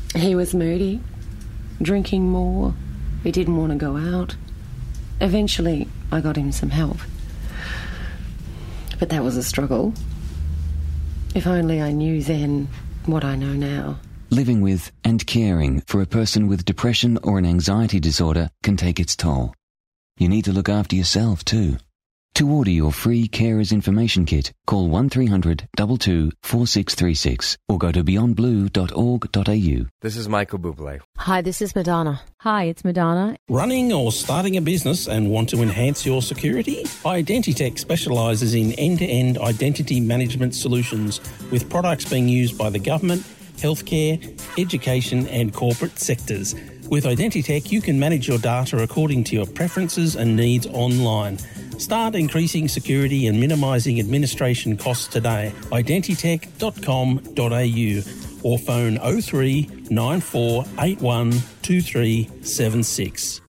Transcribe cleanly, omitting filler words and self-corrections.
He was moody, drinking more. He didn't want to go out. Eventually, I got him some help. But that was a struggle. If only I knew then what I know now. Living with and caring for a person with depression or an anxiety disorder can take its toll. You need to look after yourself too. To order your free Carers Information Kit, call 1300 22 4636 or go to beyondblue.org.au. This is Michael Bublé. Hi, this is Madonna. Hi, it's Madonna. Running or starting a business and want to enhance your security? Identitech specialises in end-to-end identity management solutions with products being used by the government, healthcare, education and corporate sectors. With Identitech, you can manage your data according to your preferences and needs online. Start increasing security and minimising administration costs today. Identitech.com.au or phone 03 9481 2376.